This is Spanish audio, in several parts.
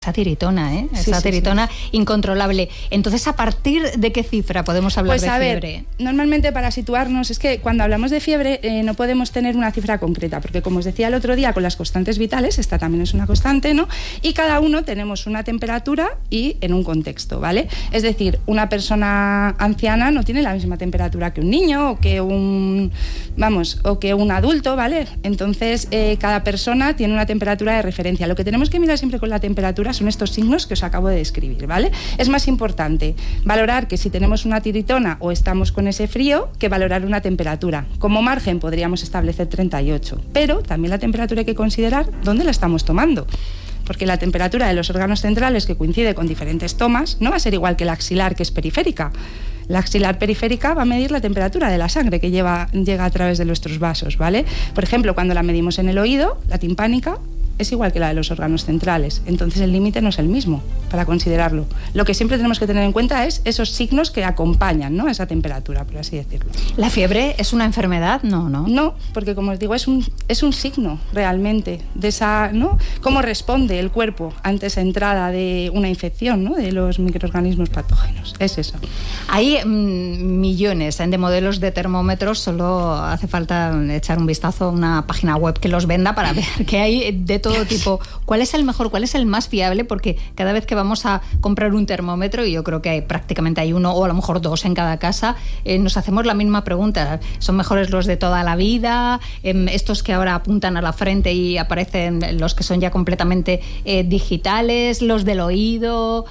esa tiritona, esa tiritona incontrolable. Entonces, ¿a partir de qué cifra podemos hablar de fiebre? Ver, normalmente para situarnos, es que cuando hablamos de fiebre no podemos tener una cifra concreta, porque como os decía el otro día con las constantes vitales, esta también es una constante, ¿no? Y cada uno tenemos una temperatura y en un contexto, ¿vale? Es decir, una persona anciana no tiene la misma temperatura que un niño o que un adulto, ¿vale? Entonces, cada persona tiene una temperatura de referencia. Lo que tenemos que mirar siempre con la temperatura son estos signos que os acabo de describir, ¿vale? Es más importante valorar que si tenemos una tiritona o estamos con ese frío que valorar una temperatura. Como margen podríamos establecer 38, pero también la temperatura hay que considerar dónde la estamos tomando. Porque la temperatura de los órganos centrales, que coincide con diferentes tomas, no va a ser igual que la axilar, que es periférica. La axilar periférica va a medir la temperatura de la sangre que llega a través de nuestros vasos, ¿vale? Por ejemplo, cuando la medimos en el oído, la timpánica es igual que la de los órganos centrales. Entonces el límite no es el mismo para considerarlo. Lo que siempre tenemos que tener en cuenta es esos signos que acompañan, ¿no?, esa temperatura, por así decirlo. ¿La fiebre es una enfermedad? No. No, porque como os digo, es un signo realmente de esa, ¿no?, cómo responde el cuerpo ante esa entrada de una infección, ¿no?, de los microorganismos patógenos. Es eso. Hay millones de modelos de termómetros, solo hace falta echar un vistazo a una página web que los venda para ver que hay de todo tipo. ¿Cuál es el mejor? ¿Cuál es el más fiable? Porque cada vez que vamos a comprar un termómetro, y yo creo que prácticamente hay uno o a lo mejor dos en cada casa, nos hacemos la misma pregunta. ¿Son mejores los de toda la vida? ¿Estos que ahora apuntan a la frente y aparecen los que son ya completamente digitales? ¿Los del oído?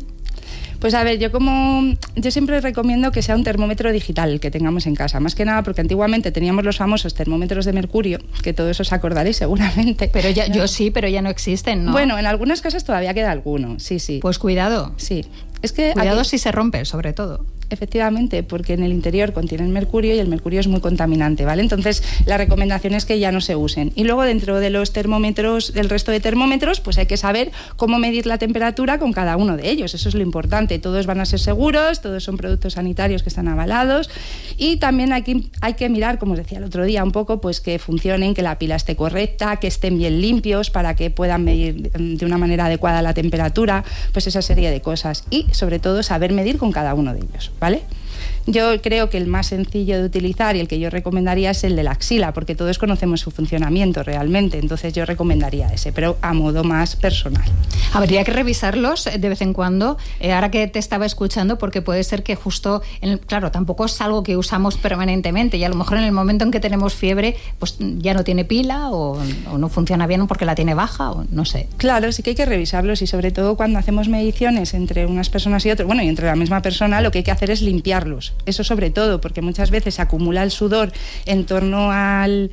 Pues a ver, yo siempre recomiendo que sea un termómetro digital el que tengamos en casa, más que nada porque antiguamente teníamos los famosos termómetros de mercurio, que todos os acordaréis seguramente. Pero ya, yo sí, pero ya no existen, ¿no? Bueno, en algunas casas todavía queda alguno, sí. Pues cuidado. Sí. Es que cuidado si se rompe, sobre todo. Efectivamente, porque en el interior contienen mercurio y el mercurio es muy contaminante, ¿vale? Entonces, la recomendación es que ya no se usen. Y luego, dentro de los termómetros, del resto de termómetros, pues hay que saber cómo medir la temperatura con cada uno de ellos. Eso es lo importante. Todos van a ser seguros, todos son productos sanitarios que están avalados. Y también hay que mirar, como os decía el otro día, un poco, pues que funcionen, que la pila esté correcta, que estén bien limpios para que puedan medir de una manera adecuada la temperatura, pues esa serie de cosas. Y, sobre todo, saber medir con cada uno de ellos, ¿vale? Yo creo que el más sencillo de utilizar y el que yo recomendaría es el de la axila, porque todos conocemos su funcionamiento realmente, entonces yo recomendaría ese, pero a modo más personal. Habría que revisarlos de vez en cuando, ahora que te estaba escuchando, porque puede ser que justo, claro, tampoco es algo que usamos permanentemente y a lo mejor en el momento en que tenemos fiebre, pues ya no tiene pila o no funciona bien porque la tiene baja o no sé. Claro, sí que hay que revisarlos y sobre todo cuando hacemos mediciones entre unas personas y otras, bueno, y entre la misma persona, lo que hay que hacer es limpiarlos. Eso sobre todo, porque muchas veces se acumula el sudor en torno al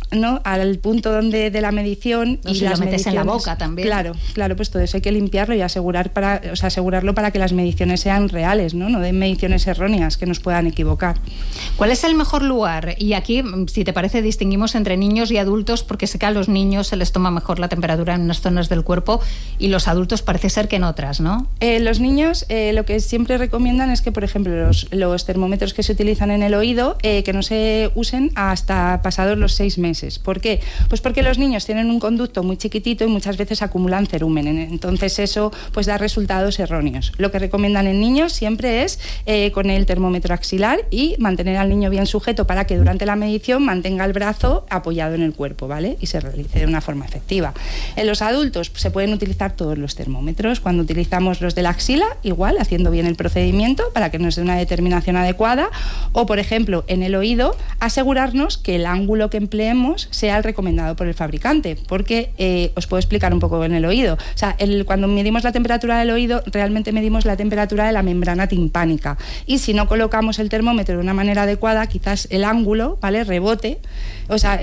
punto donde de la medición y si las lo metes en la boca también. Claro, pues todo eso hay que limpiarlo y asegurarlo para que las mediciones sean reales, no den mediciones erróneas que nos puedan equivocar. ¿Cuál es el mejor lugar? Y aquí, si te parece, distinguimos entre niños y adultos, porque sé que a los niños se les toma mejor la temperatura en unas zonas del cuerpo y los adultos parece ser que en otras, ¿no? Los niños lo que siempre recomiendan es que, por ejemplo, los termómetros que se utilizan en el oído, que no se usen hasta pasados los 6 meses. ¿Por qué? Pues porque los niños tienen un conducto muy chiquitito y muchas veces acumulan cerumen. Entonces eso pues da resultados erróneos. Lo que recomiendan en niños siempre es con el termómetro axilar y mantener al niño bien sujeto para que durante la medición mantenga el brazo apoyado en el cuerpo, ¿vale? Y se realice de una forma efectiva. En los adultos se pueden utilizar todos los termómetros. Cuando utilizamos los de la axila, igual, haciendo bien el procedimiento para que nos dé una determinación adecuada. O, por ejemplo, en el oído, asegurarnos que el ángulo que empleemos sea el recomendado por el fabricante, porque os puedo explicar un poco en el oído. O sea, cuando medimos la temperatura del oído, realmente medimos la temperatura de la membrana timpánica. Y si no colocamos el termómetro de una manera adecuada, quizás el ángulo, ¿vale?, rebote, o sea,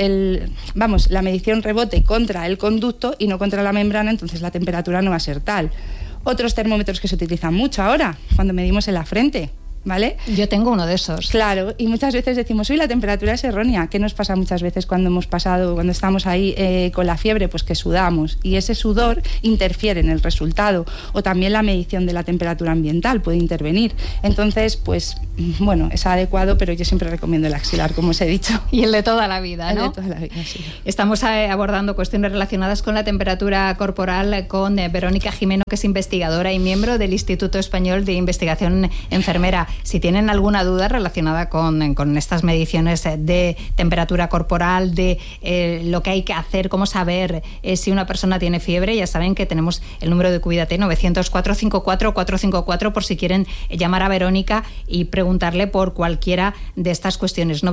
la medición rebote contra el conducto y no contra la membrana, entonces la temperatura no va a ser tal. Otros termómetros que se utilizan mucho ahora, cuando medimos en la frente, ¿vale? Yo tengo uno de esos. Claro, y muchas veces decimos, uy, la temperatura es errónea. ¿Qué nos pasa muchas veces cuando estamos ahí con la fiebre? Pues que sudamos, y ese sudor interfiere en el resultado, o también la medición de la temperatura ambiental puede intervenir. Entonces, pues, bueno, es adecuado, pero yo siempre recomiendo el axilar, como os he dicho. Y el de toda la vida, ¿no? El de toda la vida, sí. Estamos abordando cuestiones relacionadas con la temperatura corporal con Verónica Jimeno, que es investigadora y miembro del Instituto Español de Investigación Enfermera. Si tienen alguna duda relacionada con estas mediciones de temperatura corporal, de lo que hay que hacer, cómo saber si una persona tiene fiebre, ya saben que tenemos el número de Cuídate, 900-454-454, por si quieren llamar a Verónica y preguntarle por cualquiera de estas cuestiones.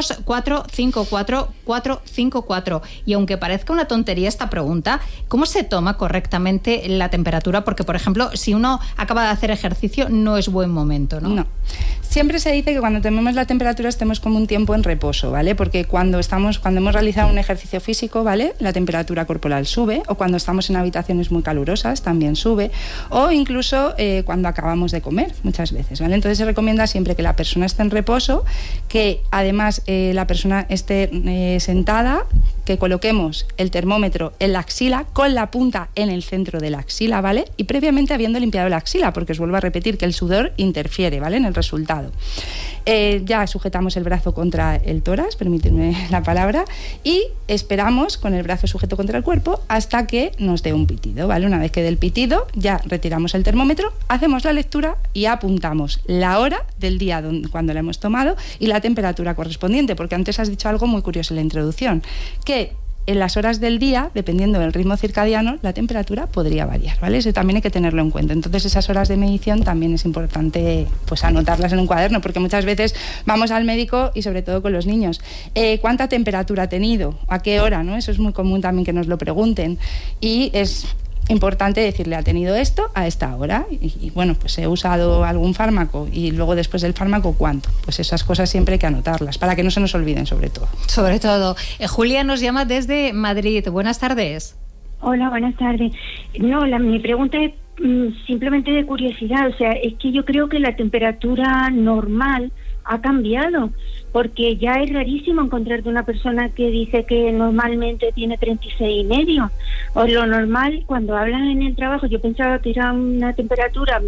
900-454-454. Y aunque parezca una tontería esta pregunta, ¿cómo se toma correctamente la temperatura? Porque, por ejemplo, si uno acaba de hacer ejercicio, no es buen momento, ¿no? No. Siempre se dice que cuando tenemos la temperatura estemos como un tiempo en reposo, ¿vale? Porque cuando hemos realizado un ejercicio físico, ¿vale?, la temperatura corporal sube, o cuando estamos en habitaciones muy calurosas también sube, o incluso cuando acabamos de comer, muchas veces, ¿vale? Entonces se recomienda siempre que la persona esté en reposo, que además la persona esté sentada, que coloquemos el termómetro en la axila, con la punta en el centro de la axila, ¿vale? Y previamente habiendo limpiado la axila, porque os vuelvo a repetir que el sudor interfiere, ¿vale?, en el resultado. Ya sujetamos el brazo contra el tórax, permitidme la palabra, y esperamos con el brazo sujeto contra el cuerpo hasta que nos dé un pitido, ¿vale? Una vez que dé el pitido, ya retiramos el termómetro, hacemos la lectura y apuntamos la hora del día cuando la hemos tomado y la temperatura correspondiente, porque antes has dicho algo muy curioso en la introducción, que en las horas del día, dependiendo del ritmo circadiano, la temperatura podría variar, ¿vale? Eso también hay que tenerlo en cuenta. Entonces, esas horas de medición también es importante, pues, anotarlas en un cuaderno, porque muchas veces vamos al médico, y sobre todo con los niños, ¿cuánta temperatura ha tenido? ¿A qué hora? ¿No? Eso es muy común también que nos lo pregunten, y es importante decirle, ha tenido esto a esta hora, y bueno, pues he usado algún fármaco, y luego después del fármaco, ¿cuánto? Pues esas cosas siempre hay que anotarlas, para que no se nos olviden, sobre todo. Sobre todo. Julia nos llama desde Madrid. Buenas tardes. Hola, buenas tardes. No, mi pregunta es simplemente de curiosidad. O sea, es que yo creo que la temperatura normal ha cambiado, porque ya es rarísimo encontrarte una persona que dice que normalmente tiene 36,5. O lo normal, cuando hablan en el trabajo, yo pensaba que era una temperatura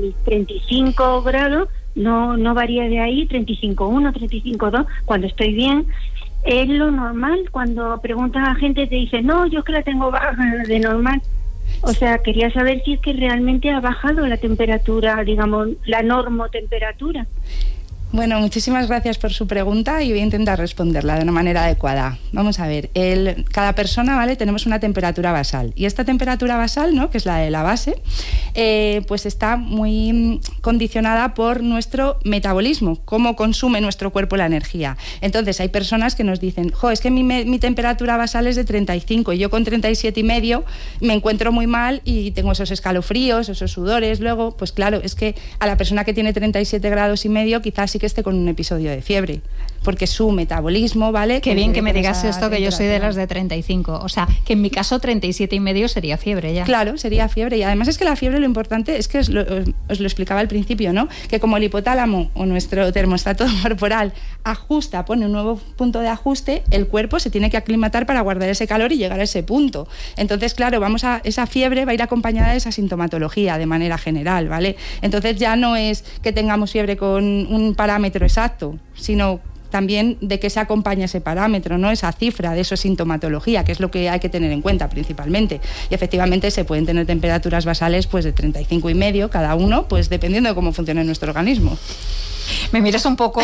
35 grados, no varía de ahí, 35,1, 35,2, cuando estoy bien. Es lo normal. Cuando preguntan a gente te dicen, no, yo es que la tengo baja de normal. O sea, quería saber si es que realmente ha bajado la temperatura, digamos, la normotemperatura. Bueno, muchísimas gracias por su pregunta y voy a intentar responderla de una manera adecuada. Vamos a ver, cada persona, ¿vale?, tenemos una temperatura basal, y esta temperatura basal, ¿no?, que es la de la base, pues está muy condicionada por nuestro metabolismo, cómo consume nuestro cuerpo la energía. Entonces, hay personas que nos dicen, es que mi temperatura basal es de 35 y yo con 37,5 me encuentro muy mal y tengo esos escalofríos, esos sudores. Luego, pues claro, es que a la persona que tiene 37,5 grados quizás sí que esté con un episodio de fiebre, porque su metabolismo, ¿vale? Qué bien que me digas esto, que yo soy de las de 35. O sea, que en mi caso 37,5 sería fiebre ya. Claro, sería fiebre. Y además es que la fiebre, lo importante es que os lo explicaba al principio, ¿no?, que como el hipotálamo o nuestro termostato corporal ajusta, pone un nuevo punto de ajuste, el cuerpo se tiene que aclimatar para guardar ese calor y llegar a ese punto. Entonces, claro, esa fiebre va a ir acompañada de esa sintomatología de manera general, ¿vale? Entonces ya no es que tengamos fiebre con un parámetro exacto, sino también de qué se acompaña ese parámetro, ¿no?, esa cifra de esa sintomatología, que es lo que hay que tener en cuenta principalmente. Y efectivamente se pueden tener temperaturas basales pues de 35,5 cada uno, pues dependiendo de cómo funcione nuestro organismo. Me miras un poco...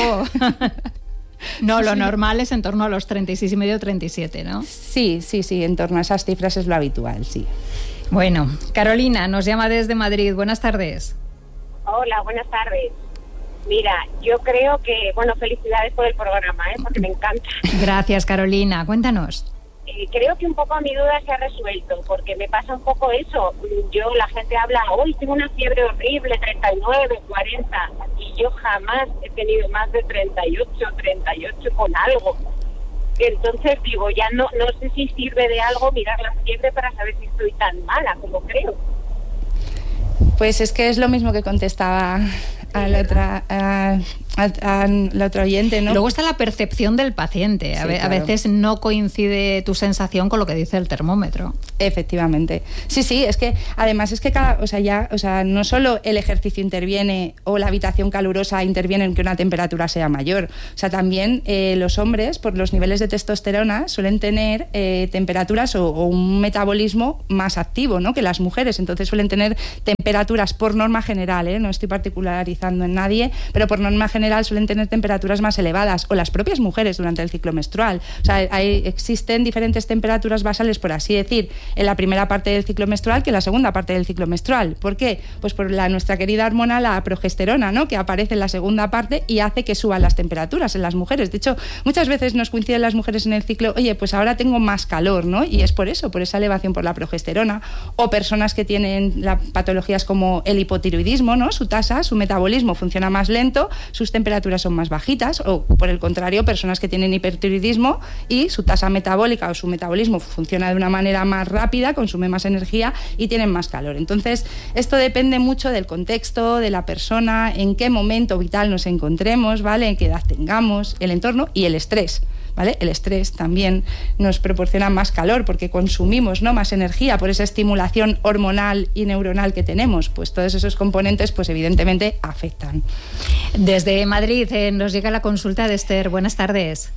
No, lo normal es en torno a los 36,5 o 37, ¿no? Sí, en torno a esas cifras es lo habitual, sí. Bueno, Carolina nos llama desde Madrid. Buenas tardes. Hola, buenas tardes. Mira, yo creo que, felicidades por el programa, porque me encanta. Gracias, Carolina. Cuéntanos. Creo que un poco mi duda se ha resuelto, porque me pasa un poco eso. La gente habla, hoy tengo una fiebre horrible, 39, 40, y yo jamás he tenido más de 38 con algo. Entonces digo, ya no sé si sirve de algo mirar la fiebre para saber si estoy tan mala como creo. Pues es que es lo mismo que contestaba la otra oyente, ¿no? Luego está la percepción del paciente. Sí, a veces no coincide tu sensación con lo que dice el termómetro. Efectivamente. Sí, es que además es que no solo el ejercicio interviene o la habitación calurosa interviene en que una temperatura sea mayor. O sea, también los hombres, por los niveles de testosterona, suelen tener temperaturas o un metabolismo más activo, ¿no?, que las mujeres. Entonces suelen tener temperaturas, por norma general, no estoy particularizando en nadie, pero por norma general suelen tener temperaturas más elevadas, o las propias mujeres durante el ciclo menstrual. O sea, existen diferentes temperaturas basales, por así decir, en la primera parte del ciclo menstrual que en la segunda parte del ciclo menstrual. ¿Por qué? Pues por nuestra querida hormona, la progesterona, ¿no?, que aparece en la segunda parte y hace que suban las temperaturas en las mujeres. De hecho, muchas veces nos coinciden las mujeres en el ciclo, oye, pues ahora tengo más calor, ¿no? Y es por eso, por esa elevación por la progesterona. O personas que tienen patologías como el hipotiroidismo, ¿no?, su metabolismo funciona más lento, sus temperaturas son más bajitas, o por el contrario, personas que tienen hipertiroidismo y su tasa metabólica o su metabolismo funciona de una manera más rápida, consume más energía y tienen más calor. Entonces, esto depende mucho del contexto, de la persona, en qué momento vital nos encontremos, ¿vale?, en qué edad tengamos, el entorno y el estrés. ¿Vale? El estrés también nos proporciona más calor porque consumimos, ¿no?, más energía por esa estimulación hormonal y neuronal que tenemos. Pues todos esos componentes, pues evidentemente afectan. Desde Madrid nos llega la consulta de Esther. Buenas tardes.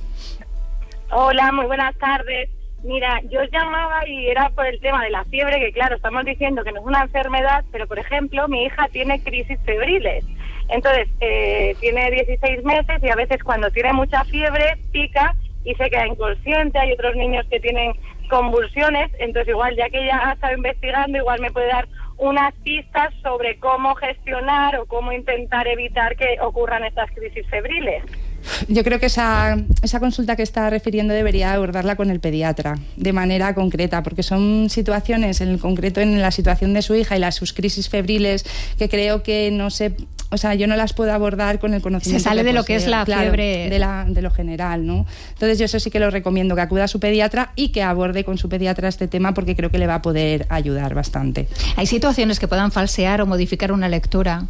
Hola, muy buenas tardes. Mira, yo os llamaba y era por el tema de la fiebre, que claro, estamos diciendo que no es una enfermedad, pero por ejemplo, mi hija tiene crisis febriles. Entonces, tiene 16 meses y a veces cuando tiene mucha fiebre, pica y se queda inconsciente. Hay otros niños que tienen convulsiones, entonces igual, ya que ella ha estado investigando, igual me puede dar unas pistas sobre cómo gestionar o cómo intentar evitar que ocurran estas crisis febriles. Yo creo que esa consulta que está refiriendo debería abordarla con el pediatra de manera concreta, porque son situaciones, en concreto en la situación de su hija y sus crisis febriles, que creo que no sé, o sea, yo no las puedo abordar con el conocimiento. Se sale de lo que es la fiebre. De lo general, ¿no? Entonces yo eso sí que lo recomiendo, que acuda a su pediatra y que aborde con su pediatra este tema, porque creo que le va a poder ayudar bastante. ¿Hay situaciones que puedan falsear o modificar una lectura?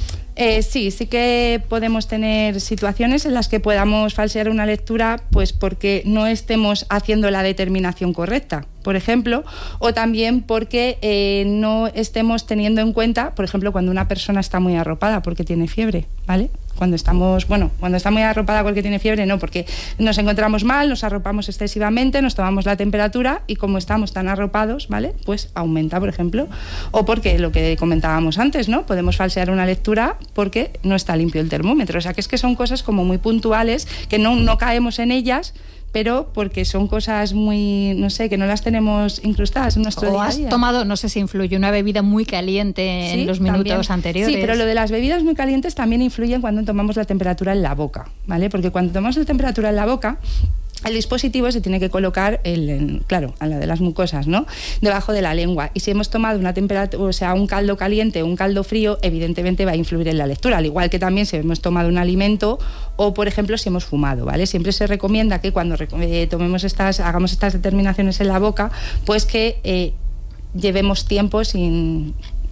Sí que podemos tener situaciones en las que podamos falsear una lectura, pues porque no estemos haciendo la determinación correcta, por ejemplo, o también porque no estemos teniendo en cuenta, por ejemplo, cuando una persona está muy arropada porque tiene fiebre, ¿vale? Cuando está muy arropada porque tiene fiebre, no, porque nos encontramos mal, nos arropamos excesivamente, nos tomamos la temperatura y como estamos tan arropados, ¿vale?, pues aumenta, por ejemplo. O porque lo que comentábamos antes, ¿no?, podemos falsear una lectura porque no está limpio el termómetro. O sea, que es que son cosas como muy puntuales, que no caemos en ellas, pero porque son cosas muy, no sé, que no las tenemos incrustadas en nuestro día a día. O has tomado, no sé si influye, una bebida muy caliente en los minutos anteriores. Sí, pero lo de las bebidas muy calientes también influyen cuando tomamos la temperatura en la boca, ¿vale? Porque cuando tomamos la temperatura en la boca, el dispositivo se tiene que colocar, claro, a la de las mucosas, ¿no?, debajo de la lengua. Y si hemos tomado una temperatura, o sea, un caldo caliente o un caldo frío, evidentemente va a influir en la lectura. Al igual que también si hemos tomado un alimento o, por ejemplo, si hemos fumado, ¿vale? Siempre se recomienda que cuando hagamos estas determinaciones en la boca, pues que llevemos tiempo sin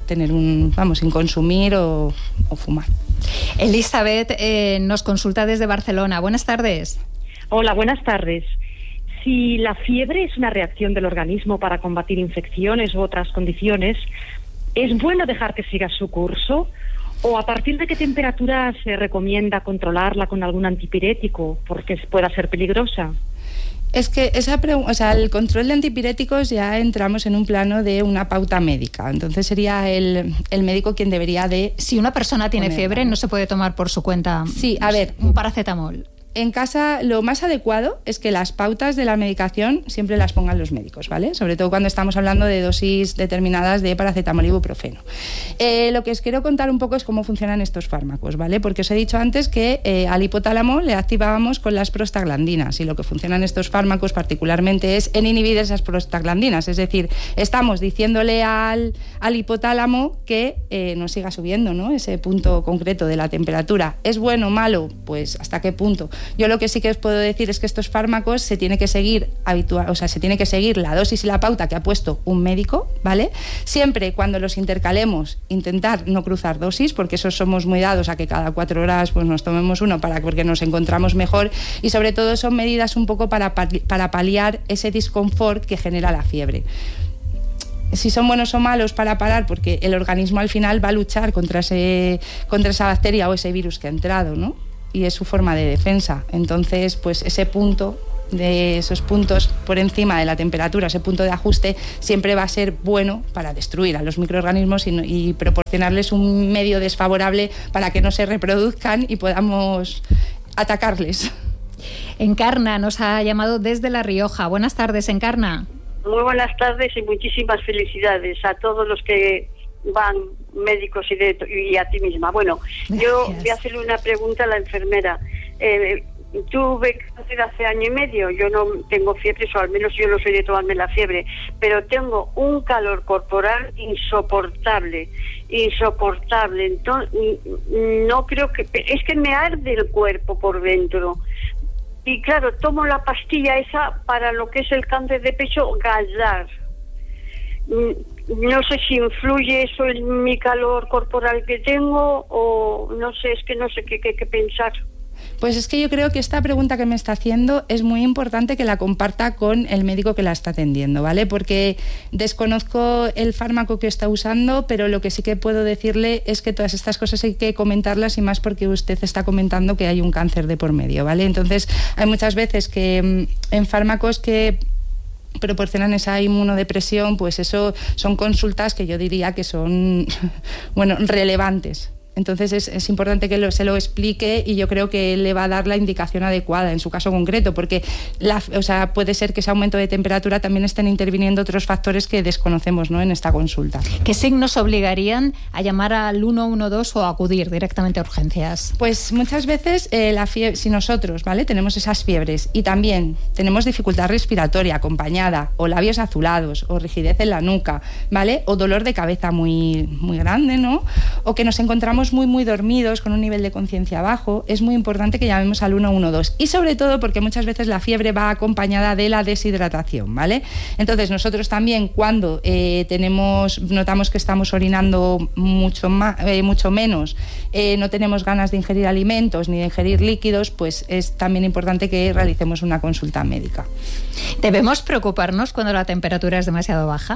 sin consumir o fumar. Elizabeth nos consulta desde Barcelona. Buenas tardes. Hola, buenas tardes. Si la fiebre es una reacción del organismo para combatir infecciones u otras condiciones, ¿es bueno dejar que siga su curso? ¿O a partir de qué temperatura se recomienda controlarla con algún antipirético porque pueda ser peligrosa? Es que el control de antipiréticos ya entramos en un plano de una pauta médica. Entonces sería el médico quien debería de... Si una persona tiene fiebre, no se puede tomar por su cuenta un paracetamol. En casa lo más adecuado es que las pautas de la medicación siempre las pongan los médicos, ¿vale? Sobre todo cuando estamos hablando de dosis determinadas de paracetamol y ibuprofeno. Lo que os quiero contar un poco es cómo funcionan estos fármacos, ¿vale? Porque os he dicho antes que al hipotálamo le activábamos con las prostaglandinas, y lo que funcionan estos fármacos particularmente es en inhibir esas prostaglandinas. Es decir, estamos diciéndole al hipotálamo que no siga subiendo, ¿no?, ese punto concreto de la temperatura. ¿Es bueno o malo? Pues ¿hasta qué punto? Yo lo que sí que os puedo decir es que estos fármacos se tiene que seguir se tiene que seguir la dosis y la pauta que ha puesto un médico, ¿vale? Siempre cuando los intercalemos, intentar no cruzar dosis, porque eso somos muy dados a que cada 4 horas pues nos tomemos uno porque nos encontramos mejor, y sobre todo son medidas un poco para paliar ese disconfort que genera la fiebre. Si son buenos o malos para parar, porque el organismo al final va a luchar contra esa bacteria o ese virus que ha entrado, ¿no? Y es su forma de defensa. Entonces, pues ese punto, de esos puntos por encima de la temperatura, ese punto de ajuste, siempre va a ser bueno para destruir a los microorganismos y proporcionarles un medio desfavorable para que no se reproduzcan y podamos atacarles. Encarna nos ha llamado desde La Rioja. Buenas tardes, Encarna. Muy buenas tardes y muchísimas felicidades a todos los que van, médicos y a ti misma. Bueno, gracias. Yo voy a hacerle una pregunta a la enfermera. Tuve cáncer hace 1 año y medio, yo no tengo fiebre, o al menos yo no soy de tomarme la fiebre, pero tengo un calor corporal insoportable. Entonces, no creo que... Es que me arde el cuerpo por dentro. Y claro, tomo la pastilla esa para lo que es el cáncer de pecho, Galdar. No sé si influye eso en mi calor corporal que tengo o no sé, es que no sé qué pensar. Pues es que yo creo que esta pregunta que me está haciendo es muy importante que la comparta con el médico que la está atendiendo, ¿vale? Porque desconozco el fármaco que está usando, pero lo que sí que puedo decirle es que todas estas cosas hay que comentarlas, y más porque usted está comentando que hay un cáncer de por medio, ¿vale? Entonces hay muchas veces que en fármacos que proporcionan esa inmunodepresión, pues eso son consultas que yo diría que son, bueno, relevantes. Entonces es importante que se lo explique, y yo creo que él le va a dar la indicación adecuada en su caso concreto, porque puede ser que ese aumento de temperatura también estén interviniendo otros factores que desconocemos, ¿no?, en esta consulta. ¿Qué signos obligarían a llamar al 112 o a acudir directamente a urgencias? Pues muchas veces la fiebre, si nosotros, ¿vale?, tenemos esas fiebres y también tenemos dificultad respiratoria acompañada, o labios azulados, o rigidez en la nuca, ¿vale?, o dolor de cabeza muy, muy grande, ¿no?, o que nos encontramos muy dormidos, con un nivel de conciencia bajo, es muy importante que llamemos al 112, y sobre todo porque muchas veces la fiebre va acompañada de la deshidratación, ¿vale? Entonces nosotros también, cuando notamos que estamos orinando mucho menos, no tenemos ganas de ingerir alimentos ni de ingerir líquidos, pues es también importante que realicemos una consulta médica. ¿Debemos preocuparnos cuando la temperatura es demasiado baja?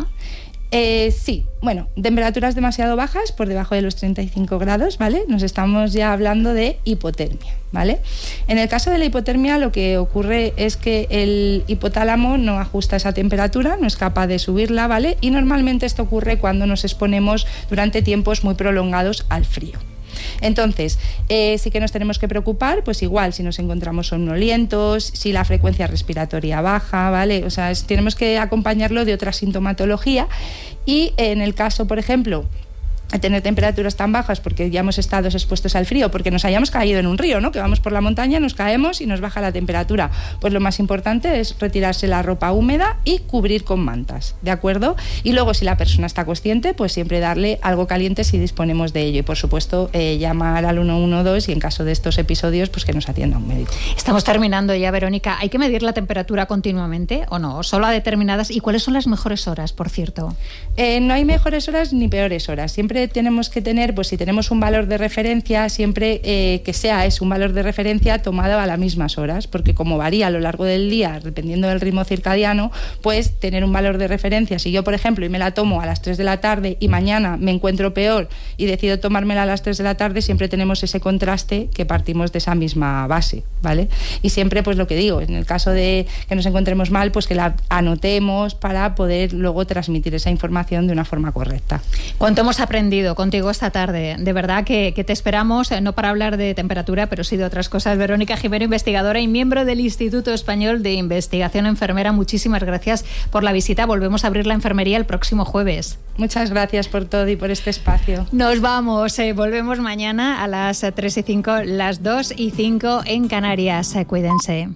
Sí, bueno, temperaturas demasiado bajas, por debajo de los 35 grados, ¿vale? Nos estamos ya hablando de hipotermia, ¿vale? En el caso de la hipotermia, lo que ocurre es que el hipotálamo no ajusta esa temperatura, no es capaz de subirla, ¿vale? Y normalmente esto ocurre cuando nos exponemos durante tiempos muy prolongados al frío. Entonces, sí que nos tenemos que preocupar, pues igual, si nos encontramos somnolientos, si la frecuencia respiratoria baja, ¿vale? O sea, tenemos que acompañarlo de otra sintomatología, y en el caso, por ejemplo, a tener temperaturas tan bajas porque ya hemos estado expuestos al frío, porque nos hayamos caído en un río, ¿no?, que vamos por la montaña, nos caemos y nos baja la temperatura, pues lo más importante es retirarse la ropa húmeda y cubrir con mantas, ¿de acuerdo? Y luego, si la persona está consciente, pues siempre darle algo caliente si disponemos de ello, y por supuesto llamar al 112, y en caso de estos episodios, pues que nos atienda un médico. Estamos terminando ya, Verónica. ¿Hay que medir la temperatura continuamente o no? ¿O solo a determinadas? ¿Y cuáles son las mejores horas, por cierto? No hay mejores horas ni peores horas. Siempre tenemos que tener, pues si tenemos un valor de referencia, siempre que sea un valor de referencia tomado a las mismas horas, porque como varía a lo largo del día, dependiendo del ritmo circadiano, pues tener un valor de referencia. Si yo, por ejemplo, y me la tomo a las 3 de la tarde y mañana me encuentro peor y decido tomármela a las 3 de la tarde, siempre tenemos ese contraste, que partimos de esa misma base, ¿vale? Y siempre, pues lo que digo, en el caso de que nos encontremos mal, pues que la anotemos para poder luego transmitir esa información de una forma correcta. ¿Cuánto hemos aprendido contigo esta tarde? De verdad que te esperamos, no para hablar de temperatura, pero sí de otras cosas. Verónica Jimeno, investigadora y miembro del Instituto Español de Investigación Enfermera, muchísimas gracias por la visita. Volvemos a abrir la enfermería el próximo jueves. Muchas gracias por todo y por este espacio. Nos vamos, volvemos mañana a las 3:05, las 2:05 en Canarias. Cuídense.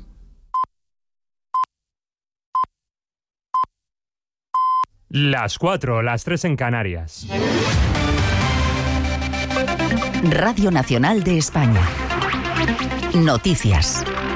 Las 4, las 3 en Canarias. Radio Nacional de España. Noticias.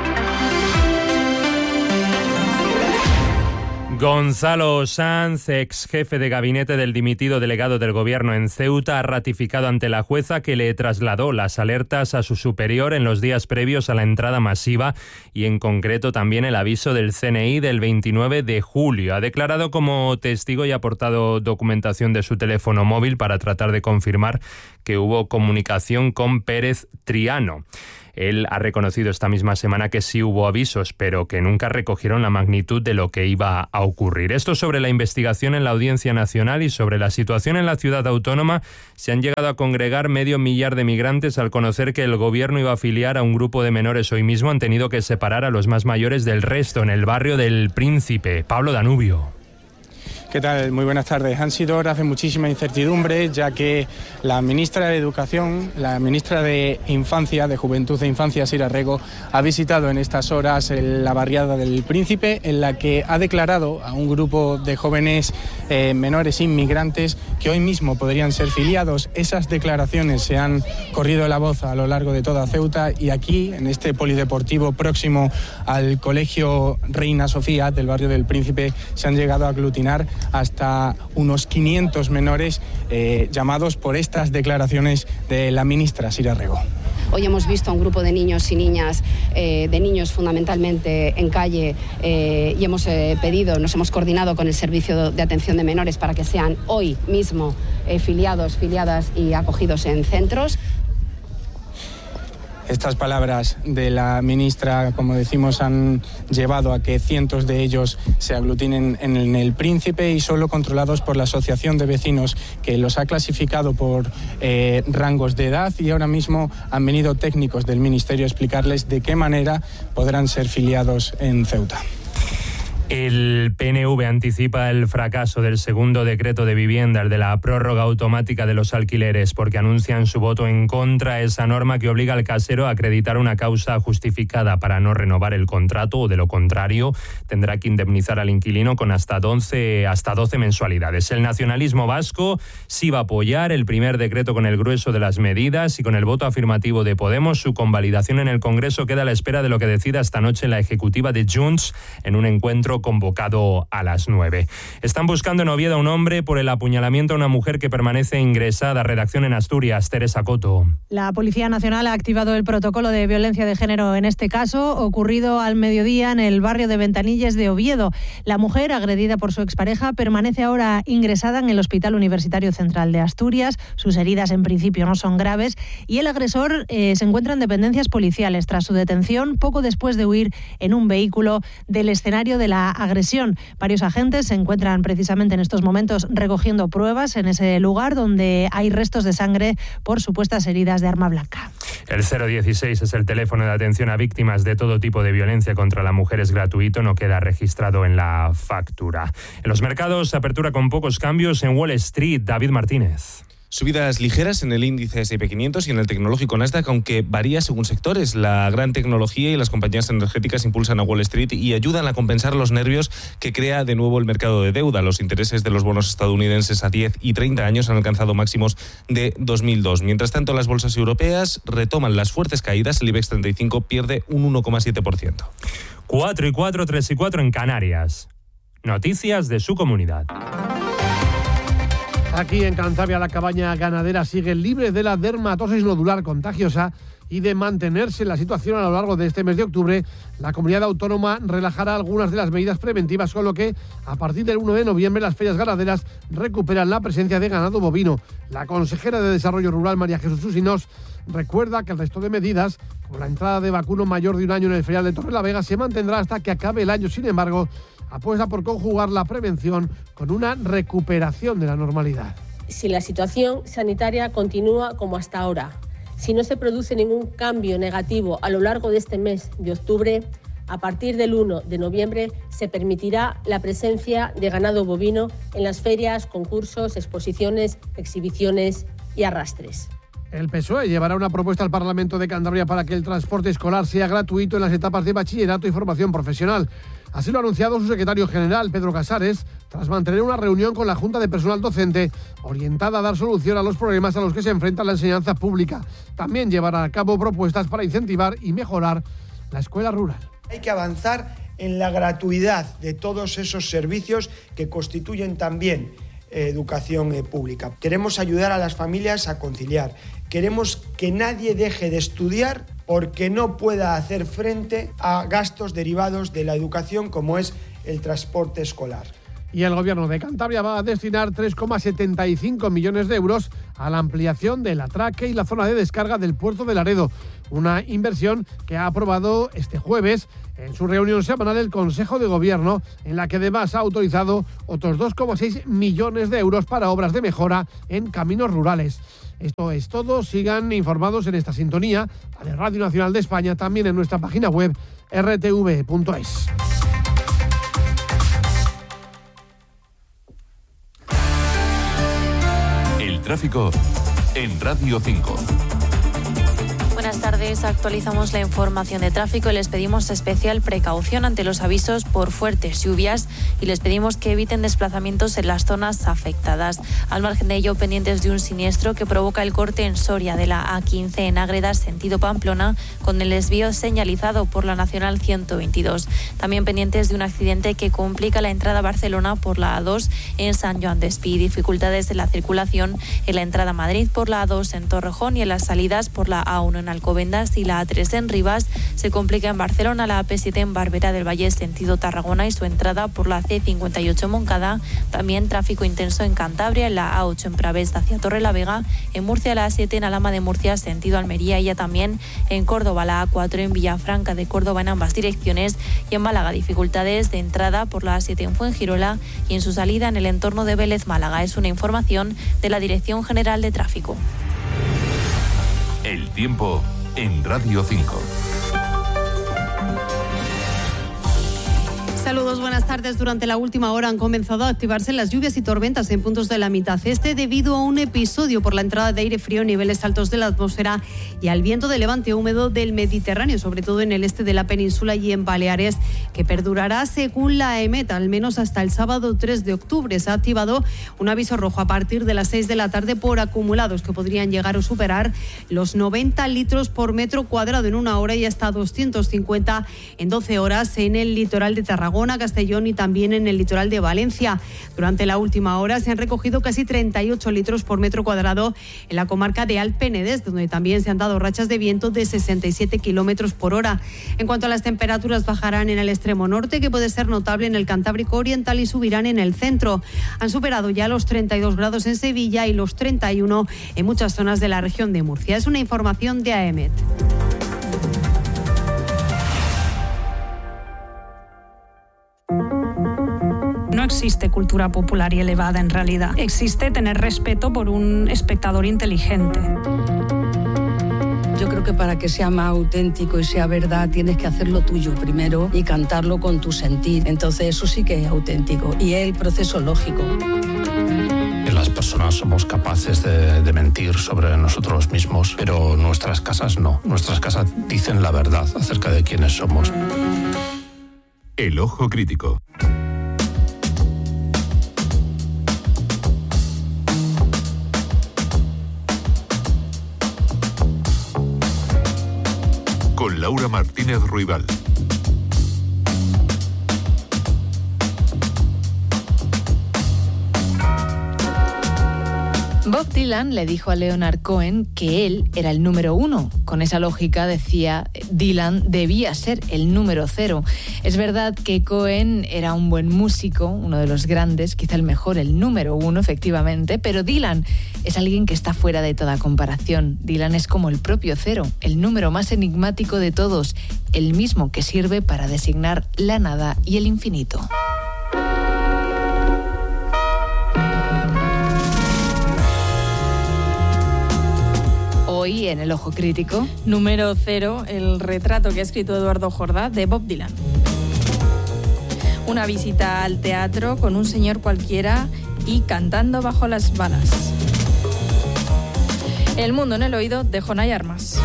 Gonzalo Sanz, ex jefe de gabinete del dimitido delegado del gobierno en Ceuta, ha ratificado ante la jueza que le trasladó las alertas a su superior en los días previos a la entrada masiva y en concreto también el aviso del CNI del 29 de julio. Ha declarado como testigo y ha aportado documentación de su teléfono móvil para tratar de confirmar que hubo comunicación con Pérez Triano. Él ha reconocido esta misma semana que sí hubo avisos, pero que nunca recogieron la magnitud de lo que iba a ocurrir. Esto sobre la investigación en la Audiencia Nacional y sobre la situación en la ciudad autónoma. Se han llegado a congregar 500.000 de migrantes al conocer que el gobierno iba a afiliar a un grupo de menores hoy mismo. Han tenido que separar a los más mayores del resto en el barrio del Príncipe. Pablo Danubio. ¿Qué tal? Muy buenas tardes. Han sido horas de muchísima incertidumbre, ya que la ministra de Educación, la ministra de Infancia, de Juventud e Infancia, Sira Rego, ha visitado en estas horas la barriada del Príncipe, en la que ha declarado a un grupo de jóvenes menores inmigrantes que hoy mismo podrían ser filiados. Esas declaraciones se han corrido la voz a lo largo de toda Ceuta y aquí, en este polideportivo próximo al Colegio Reina Sofía del barrio del Príncipe, se han llegado a aglutinar hasta unos 500 menores llamados por estas declaraciones de la ministra Sira Rego. Hoy hemos visto a un grupo de niños y niñas, de niños fundamentalmente en calle, y hemos nos hemos coordinado con el Servicio de Atención de Menores para que sean hoy mismo filiadas y acogidos en centros. Estas palabras de la ministra, como decimos, han llevado a que cientos de ellos se aglutinen en el Príncipe y solo controlados por la Asociación de Vecinos, que los ha clasificado por rangos de edad, y ahora mismo han venido técnicos del Ministerio a explicarles de qué manera podrán ser filiados en Ceuta. El PNV anticipa el fracaso del segundo decreto de vivienda, el de la prórroga automática de los alquileres, porque anuncian su voto en contra a esa norma que obliga al casero a acreditar una causa justificada para no renovar el contrato, o de lo contrario tendrá que indemnizar al inquilino con hasta 12 mensualidades. El nacionalismo vasco sí va a apoyar el primer decreto con el grueso de las medidas, y con el voto afirmativo de Podemos, su convalidación en el Congreso queda a la espera de lo que decida esta noche la ejecutiva de Junts en un encuentro convocado a las 9. Están buscando en Oviedo a un hombre por el apuñalamiento a una mujer que permanece ingresada. Redacción en Asturias, Teresa Coto. La Policía Nacional ha activado el protocolo de violencia de género en este caso, ocurrido al mediodía en el barrio de Ventanilles de Oviedo. La mujer, agredida por su expareja, permanece ahora ingresada en el Hospital Universitario Central de Asturias. Sus heridas en principio no son graves y el agresor se encuentra en dependencias policiales tras su detención poco después de huir en un vehículo del escenario de la agresión. Varios agentes se encuentran precisamente en estos momentos recogiendo pruebas en ese lugar donde hay restos de sangre por supuestas heridas de arma blanca. El 016 es el teléfono de atención a víctimas de todo tipo de violencia contra la mujer. Es gratuito, no queda registrado en la factura. En los mercados, apertura con pocos cambios en Wall Street. David Martínez. Subidas ligeras en el índice S&P 500 y en el tecnológico Nasdaq, aunque varía según sectores. La gran tecnología y las compañías energéticas impulsan a Wall Street y ayudan a compensar los nervios que crea de nuevo el mercado de deuda. Los intereses de los bonos estadounidenses a 10 y 30 años han alcanzado máximos de 2002. Mientras tanto, las bolsas europeas retoman las fuertes caídas. El IBEX 35 pierde un 1,7%. 4 y 4, 3 y 4 en Canarias. Noticias de su comunidad. Aquí en Cantabria la cabaña ganadera sigue libre de la dermatosis nodular contagiosa y de mantenerse la situación a lo largo de este mes de octubre, la comunidad autónoma relajará algunas de las medidas preventivas, con lo que a partir del 1 de noviembre las ferias ganaderas recuperan la presencia de ganado bovino. La consejera de Desarrollo Rural, María Jesús Usinos, recuerda que el resto de medidas, como la entrada de vacuno mayor de un año en el ferial de Torrelavega, se mantendrá hasta que acabe el año. Sin embargo, apuesta por conjugar la prevención con una recuperación de la normalidad. Si la situación sanitaria continúa como hasta ahora, si no se produce ningún cambio negativo a lo largo de este mes de octubre, a partir del 1 de noviembre se permitirá la presencia de ganado bovino en las ferias, concursos, exposiciones, exhibiciones y arrastres. El PSOE llevará una propuesta al Parlamento de Cantabria para que el transporte escolar sea gratuito en las etapas de bachillerato y formación profesional. Así lo ha anunciado su secretario general, Pedro Casares, tras mantener una reunión con la Junta de Personal Docente orientada a dar solución a los problemas a los que se enfrenta la enseñanza pública. También llevará a cabo propuestas para incentivar y mejorar la escuela rural. Hay que avanzar en la gratuidad de todos esos servicios que constituyen también educación pública. Queremos ayudar a las familias a conciliar. Queremos que nadie deje de estudiar porque no pueda hacer frente a gastos derivados de la educación, como es el transporte escolar. Y el Gobierno de Cantabria va a destinar 3,75 millones de euros a la ampliación del atraque y la zona de descarga del puerto de Laredo. Una inversión que ha aprobado este jueves en su reunión semanal el Consejo de Gobierno, en la que además ha autorizado otros 2,6 millones de euros para obras de mejora en caminos rurales. Esto es todo. Sigan informados en esta sintonía de Radio Nacional de España, también en nuestra página web rtv.es. El tráfico en Radio 5. Buenas tardes, actualizamos la información de tráfico y les pedimos especial precaución ante los avisos por fuertes lluvias y les pedimos que eviten desplazamientos en las zonas afectadas. Al margen de ello, pendientes de un siniestro que provoca el corte en Soria de la A15 en Ágreda, sentido Pamplona, con el desvío señalizado por la Nacional 122. También pendientes de un accidente que complica la entrada a Barcelona por la A2 en San Joan d'Espí. Dificultades en la circulación en la entrada a Madrid por la A2 en Torrejón y en las salidas por la A1 en Alcobendas y la A3 en Rivas. Se complica en Barcelona la AP7 en Barberá del Valle sentido Tarragona y su entrada por la C58 en Moncada. También tráfico intenso en Cantabria en la A8 en Pravés hacia Torrelavega, en Murcia la A7 en Alhama de Murcia sentido Almería y ya también en Córdoba la A4 en Villafranca de Córdoba en ambas direcciones y en Málaga dificultades de entrada por la A7 en Fuengirola y en su salida en el entorno de Vélez Málaga. Es una información de la Dirección General de Tráfico. El tiempo en Radio 5. Saludos, buenas tardes. Durante la última hora han comenzado a activarse las lluvias y tormentas en puntos de la mitad este debido a un episodio por la entrada de aire frío en niveles altos de la atmósfera y al viento de levante húmedo del Mediterráneo, sobre todo en el este de la península y en Baleares, que perdurará según la EMET al menos hasta el sábado 3 de octubre. Se ha activado un aviso rojo a partir de las 6 de la tarde por acumulados que podrían llegar a superar los 90 litros por metro cuadrado en una hora y hasta 250 en 12 horas en el litoral de Tarragona, Castellón y también en el litoral de Valencia. Durante la última hora se han recogido casi 38 litros por metro cuadrado en la comarca de Alt Penedès, donde también se han dado rachas de viento de 67 kilómetros por hora. En cuanto a las temperaturas, bajarán en el extremo norte, que puede ser notable en el Cantábrico Oriental, y subirán en el centro. Han superado ya los 32 grados en Sevilla y los 31 en muchas zonas de la región de Murcia. Es una información de AEMET. No existe cultura popular y elevada en realidad. Existe tener respeto por un espectador inteligente. Yo creo que para que sea más auténtico y sea verdad tienes que hacerlo tuyo primero y cantarlo con tu sentir. Entonces eso sí que es auténtico y es el proceso lógico. Las personas somos capaces de mentir sobre nosotros mismos, pero nuestras casas no. Nuestras casas dicen la verdad acerca de quiénes somos. El ojo crítico. Con Laura Martínez Ruibal. Bob Dylan le dijo a Leonard Cohen que él era el número 1. Con esa lógica, decía, Dylan debía ser el número 0. Es verdad que Cohen era un buen músico, uno de los grandes, quizá el mejor, el número 1, efectivamente, pero Dylan es alguien que está fuera de toda comparación. Dylan es como el propio 0, el número más enigmático de todos, el mismo que sirve para designar la nada y el infinito. Hoy en El Ojo Crítico. Número 0, el retrato que ha escrito Eduardo Jordá de Bob Dylan. Una visita al teatro con un señor cualquiera y cantando bajo las balas. El mundo en el oído de Jonay Armas.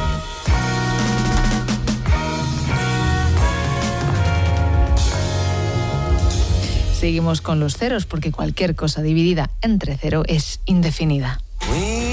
Seguimos con los ceros porque cualquier cosa dividida entre 0 es indefinida.